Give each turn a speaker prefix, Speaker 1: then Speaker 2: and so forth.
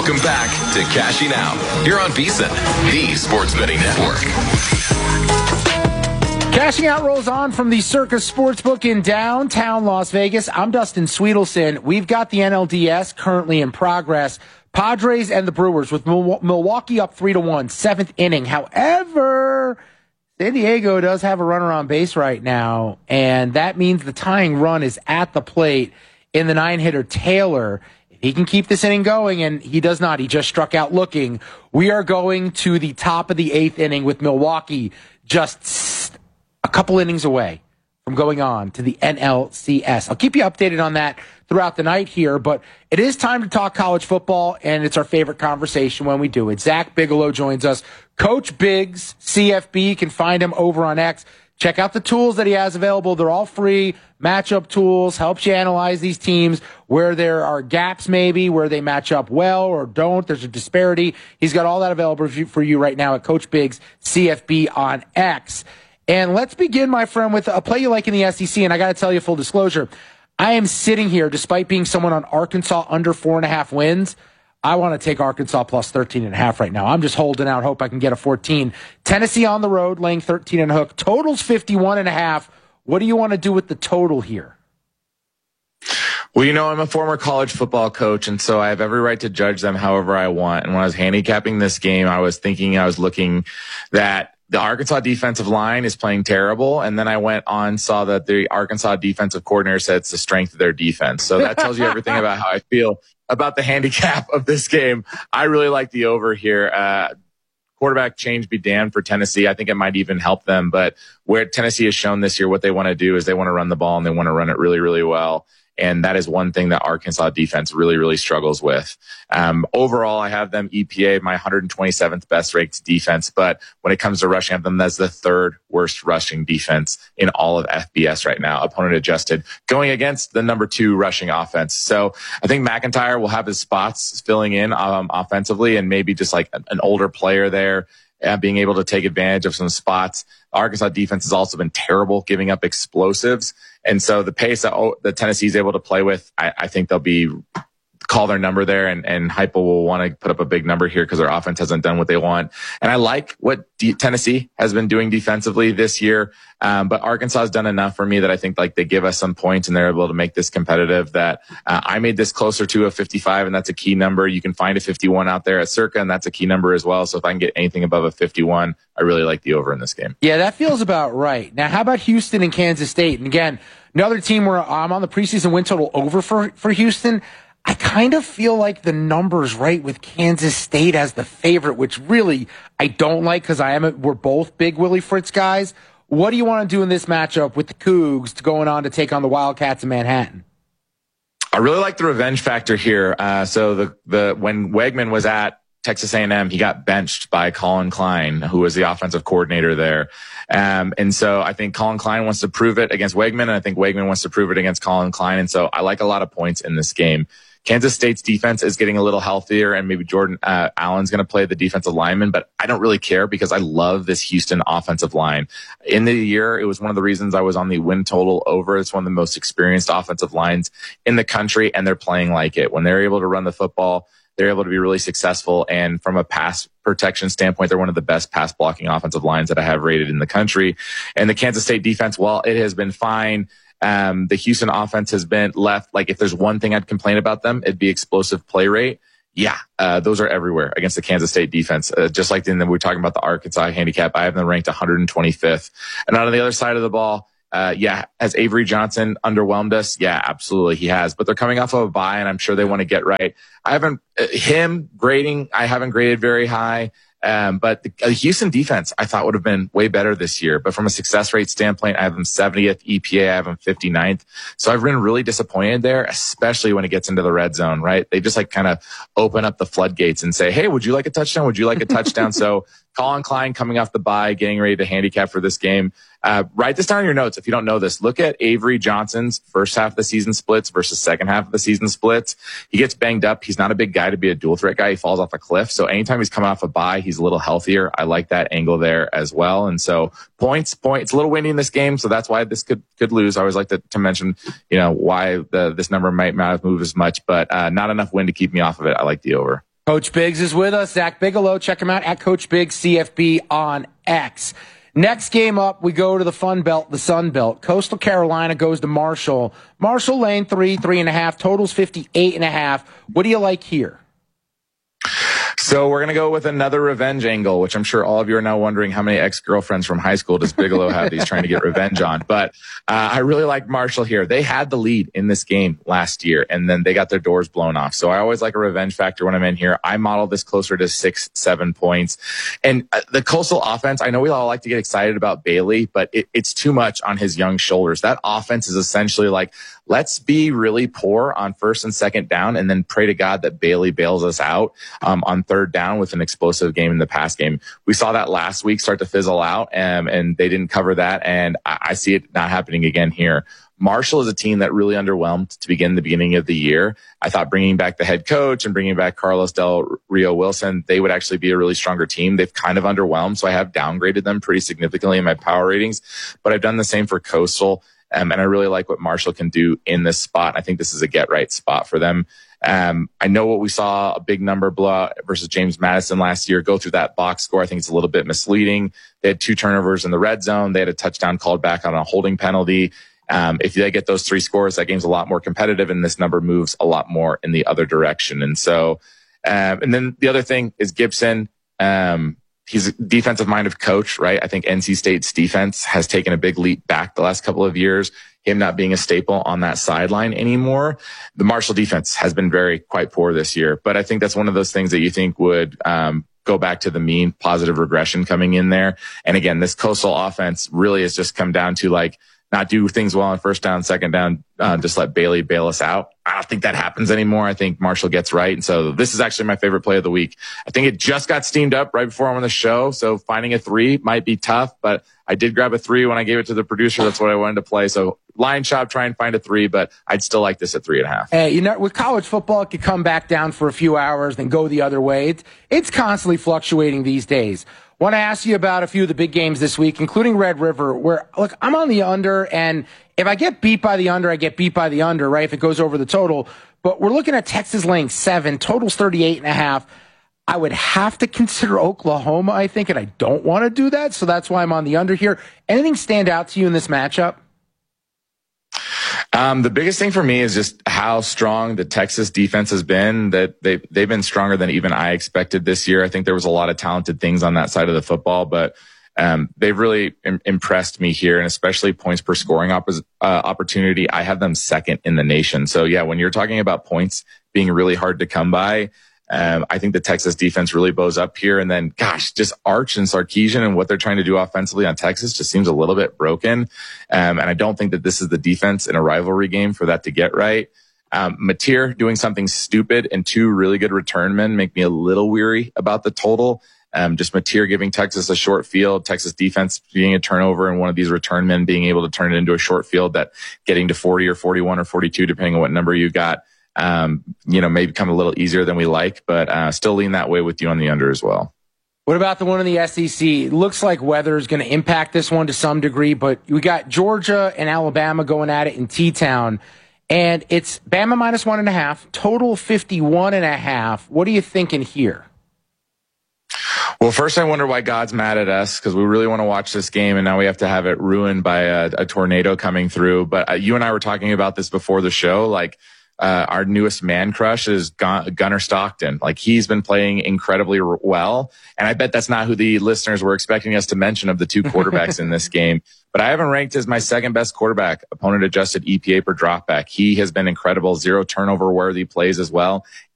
Speaker 1: Welcome back to Cashing Out here on VSiN, the Sports Betting Network.
Speaker 2: Cashing Out rolls on from the Circus Sportsbook in downtown Las Vegas. I'm Dustin Sweetelson. We've got the NLDS currently in progress. Padres and the Brewers with Milwaukee up 3-1, seventh inning. However, San Diego does have a runner on base right now, and that means the tying run is at the plate in the 9-hitter Taylor. If he can keep this inning going, and he does not, he just struck out looking, we are going to the top of the 8th inning with Milwaukee just a couple innings away from going on to the NLCS. I'll keep you updated on that throughout the night here, but it is time to talk college football, and it's our favorite conversation when we do it. Zach Bigelow joins us. Coach Biggs, CFB, you can find him over on X. Check out the tools that he has available. They're all free. Matchup tools, helps you analyze these teams, where there are gaps maybe, where they match up well or don't. There's a disparity. He's got all that available for you right now at Coach Biggs, CFB on X. And let's begin, my friend, with a play you like in the SEC. And I got to tell you, full disclosure, I am sitting here, despite being someone on Arkansas under 4.5 wins. I want to take Arkansas plus 13.5 right now. I'm just holding out hope I can get a 14. Tennessee on the road, laying 13 and a hook. Total's 51.5. What do you want to do with the total here?
Speaker 3: Well, I'm a former college football coach, and so I have every right to judge them however I want. And when I was handicapping this game, I was looking that the Arkansas defensive line is playing terrible. And then I went on, saw that the Arkansas defensive coordinator said it's the strength of their defense. So that tells you everything about how I feel about the handicap of this game. I really like the over here. Quarterback change be damned for Tennessee. I think it might even help them. But where Tennessee has shown this year, what they want to do is they want to run the ball, and they want to run it really, really well. And that is one thing that Arkansas defense really, really struggles with. Overall, I have them EPA, my 127th best ranked defense. But when it comes to rushing at them, that's the third worst rushing defense in all of FBS right now, opponent adjusted, going against the number 2 rushing offense. So I think McIntyre will have his spots filling in offensively, and maybe just like an older player there, being able to take advantage of some spots. Arkansas defense has also been terrible, giving up explosives. And so the pace that Tennessee is able to play with, I think they'll call their number there, and Heupel will want to put up a big number here because their offense hasn't done what they want. And I like what Tennessee has been doing defensively this year. But Arkansas has done enough for me that I think like they give us some points, and they're able to make this competitive, that I made this closer to a 55, and that's a key number. You can find a 51 out there at Circa, and that's a key number as well. So if I can get anything above a 51, I really like the over in this game.
Speaker 2: Yeah, that feels about right. Now, how about Houston and Kansas State? And again, another team where I'm on the preseason win total over for Houston. I kind of feel like the number's right with Kansas State as the favorite, which really I don't like because we're both big Willie Fritz guys. What do you want to do in this matchup with the Cougs going on to take on the Wildcats in Manhattan?
Speaker 3: I really like the revenge factor here. So when Wegman was at Texas A&M, he got benched by Colin Klein, who was the offensive coordinator there. And so I think Colin Klein wants to prove it against Wegman, and I think Wegman wants to prove it against Colin Klein. And so I like a lot of points in this game. Kansas State's defense is getting a little healthier, and maybe Jordan Allen's going to play the defensive lineman, but I don't really care because I love this Houston offensive line. In the year, it was one of the reasons I was on the win total over. It's one of the most experienced offensive lines in the country, and they're playing like it. When they're able to run the football, they're able to be really successful. And from a pass protection standpoint, they're one of the best pass blocking offensive lines that I have rated in the country. And the Kansas State defense, while it has been fine, the Houston offense has been left. Like, if there's one thing I'd complain about them, it'd be explosive play rate. Yeah, those are everywhere against the Kansas State defense. Just like we were talking about the Arkansas handicap, I have them ranked 125th. And on the other side of the ball, has Avery Johnson underwhelmed us? Yeah, absolutely, he has. But they're coming off of a bye, and I'm sure they want to get right. I haven't graded very high. But the Houston defense, I thought would have been way better this year. But from a success rate standpoint, I have them 70th. EPA, I have them 59th. So I've been really disappointed there, especially when it gets into the red zone, right? They just kind of open up the floodgates and say, hey, would you like a touchdown? Would you like a touchdown? So Colin Klein coming off the bye, getting ready to handicap for this game. Write this down in your notes if you don't know this. Look at Avery Johnson's first half of the season splits versus second half of the season splits. He gets banged up. He's not a big guy to be a dual threat guy. He falls off a cliff. So anytime he's coming off a bye, he's a little healthier. I like that angle there as well. And so points. It's a little windy in this game, so that's why this could lose. I always like to mention, why this number might not have moved as much, but not enough wind to keep me off of it. I like the over.
Speaker 2: Coach Biggs is with us. Zach Bigelow. Check him out at Coach Biggs CFB on X. Next game up, we go to the Fun Belt, the Sun Belt. Coastal Carolina goes to Marshall. Marshall laying 3.5. Totals 58.5. What do you like here?
Speaker 3: So we're going to go with another revenge angle, which I'm sure all of you are now wondering how many ex-girlfriends from high school does Bigelow have he's trying to get revenge on. But I really like Marshall here. They had the lead in this game last year, and then they got their doors blown off. So I always like a revenge factor when I'm in here. I model this closer to 6-7 points. And the Coastal offense, I know we all like to get excited about Bailey, but it's too much on his young shoulders. That offense is essentially like, let's be really poor on first and second down and then pray to God that Bailey bails us out on third down with an explosive game in the pass game. We saw that last week start to fizzle out, and they didn't cover that, and I see it not happening again here. Marshall is a team that really underwhelmed to begin the beginning of the year. I thought bringing back the head coach and bringing back Carlos Del Rio Wilson, they would actually be a really stronger team. They've kind of underwhelmed, so I have downgraded them pretty significantly in my power ratings, but I've done the same for Coastal. And I really like what Marshall can do in this spot. I think this is a get-right spot for them. I know what we saw, a big number blowout versus James Madison last year. Go through that box score. I think it's a little bit misleading. They had 2 turnovers in the red zone. They had a touchdown called back on a holding penalty. If they get those 3 scores, that game's a lot more competitive, and this number moves a lot more in the other direction. And so, and then the other thing is Gibson. He's a defensive-minded coach, right? I think NC State's defense has taken a big leap back the last couple of years, him not being a staple on that sideline anymore. The Marshall defense has been quite poor this year, but I think that's one of those things that you think would go back to the mean, positive regression coming in there. And again, this Coastal offense really has just come down to like not do things well on first down, second down, just let Bailey bail us out. I don't think that happens anymore. I think Marshall gets right. And so this is actually my favorite play of the week. I think it just got steamed up right before I'm on the show. So finding a 3 might be tough, but I did grab a 3 when I gave it to the producer. That's what I wanted to play. So line shop, try and find a 3, but I'd still like this at 3.5.
Speaker 2: Hey, with college football, it could come back down for a few hours, then go the other way. It's constantly fluctuating these days. Want to ask you about a few of the big games this week, including Red River, where, look, I'm on the under, and if I get beat by the under, I get beat by the under, right, if it goes over the total. But we're looking at Texas laying 7, totals 38.5. I would have to consider Oklahoma, I think, and I don't want to do that, so that's why I'm on the under here. Anything stand out to you in this matchup?
Speaker 3: The biggest thing for me is just how strong the Texas defense has been, that they've been stronger than even I expected this year. I think there was a lot of talented things on that side of the football, but they've really impressed me here, and especially points per scoring opportunity. I have them second in the nation. So yeah, when you're talking about points being really hard to come by, I think the Texas defense really bows up here. And then, gosh, just Arch and Sarkisian and what they're trying to do offensively on Texas just seems a little bit broken. And I don't think that this is the defense in a rivalry game for that to get right. Mateer doing something stupid and 2 really good return men make me a little weary about the total. Just Mateer giving Texas a short field, Texas defense being a turnover, and one of these return men being able to turn it into a short field that getting to 40 or 41 or 42, depending on what number you got, may become a little easier than we like, but still lean that way with you on the under as well.
Speaker 2: What about the one in the SEC? It looks like weather is going to impact this one to some degree, but we got Georgia and Alabama going at it in T-Town, and it's Bama minus 1.5, total 51.5. What are you thinking here?
Speaker 3: Well, first I wonder why God's mad at us, because we really want to watch this game, and now we have to have it ruined by a tornado coming through. But you and I were talking about this before the show, like, our newest man crush is Gunnar Stockton. Like, he's been playing incredibly well. And I bet that's not who the listeners were expecting us to mention of the 2 quarterbacks in this game. But I have him ranked as my second best quarterback, opponent adjusted EPA per dropback. He has been incredible, 0 turnover worthy plays as well.